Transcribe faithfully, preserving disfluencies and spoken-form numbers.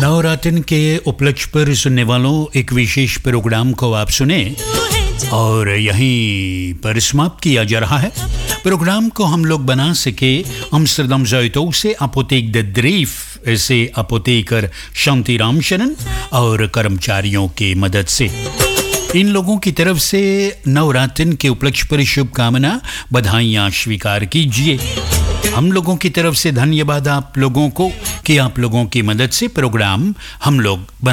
नवरात्र के उपलक्ष्य पर सुनने वालों एक विशेष प्रोग्राम को आप सुने और यहीं पर समाप्त किया जा रहा है। प्रोग्राम को हम लोग बना सके अम्स्टरडम ज़ायतो से अपोतेक द ड्रीफ से अपोतेकर शांतिराम शरण और कर्मचारियों की मदद से। इन लोगों की तरफ से नवरात्र के उपलक्ष्य पर शुभकामना बधाइयाँ स्वीकार कीजिए। हम लोगों की तरफ से धन्यवाद आप लोगों को कि आप लोगों की मदद से प्रोग्राम हम लोग